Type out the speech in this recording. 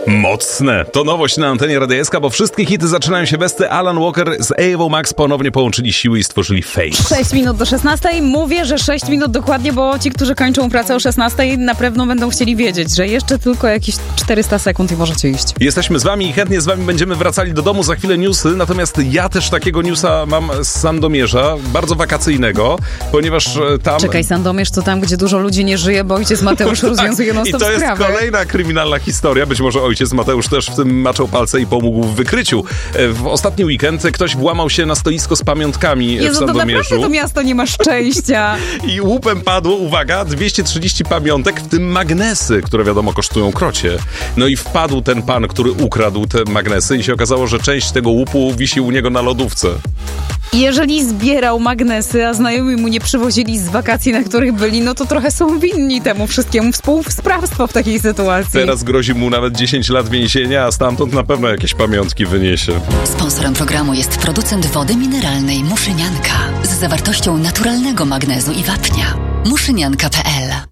Mocne. To nowość na antenie Radia SK, bo wszystkie hity zaczynają się bez ty. Alan Walker z Ewą Max ponownie połączyli siły i stworzyli Face. 6 minut do 16. Mówię, że 6 minut dokładnie, bo ci, którzy kończą pracę o 16, na pewno będą chcieli wiedzieć, że jeszcze tylko jakieś 400 sekund i możecie iść. Jesteśmy z wami i chętnie z wami będziemy wracali do domu. Za chwilę newsy, natomiast ja też takiego newsa mam z Sandomierza, bardzo wakacyjnego, ponieważ tam... Czekaj, Sandomierz to tam, gdzie dużo ludzi nie żyje, bo ojciec Mateusz rozwiązuje non-stop I to jest sprawę. kolejna kryminalna historia. Być może ojciec Mateusz też w tym maczał palce i pomógł w wykryciu. W ostatni weekend ktoś włamał się na stoisko z pamiątkami w Sandomierzu. To naprawdę to miasto nie ma szczęścia. I łupem padło, uwaga, 230 pamiątek, w tym magnesy, które wiadomo kosztują krocie. No i wpadł ten pan, który ukradł te magnesy i się okazało, że część tego łupu wisi u niego na lodówce. Jeżeli zbierał magnesy, a znajomi mu nie przywozili z wakacji, na których byli, no to trochę są winni temu wszystkiemu. Współsprawstwo w takiej sytuacji. Teraz grozi mu nawet 10 lat więzienia, a stamtąd na pewno jakieś pamiątki wyniesie. Sponsorem programu jest producent wody mineralnej Muszynianka z zawartością naturalnego magnezu i wapnia. Muszynianka.pl